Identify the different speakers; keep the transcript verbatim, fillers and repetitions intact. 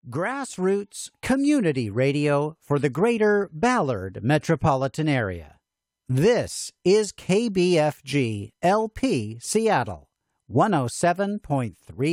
Speaker 1: Grassroots community radio for the greater Ballard metropolitan area. This is K B F G L P Seattle, one oh seven point three